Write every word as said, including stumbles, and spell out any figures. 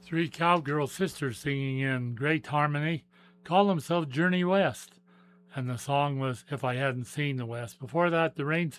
Three cowgirl sisters singing in great harmony call themselves Journey West. And the song was If I Hadn't Seen the West. Before that, the Rain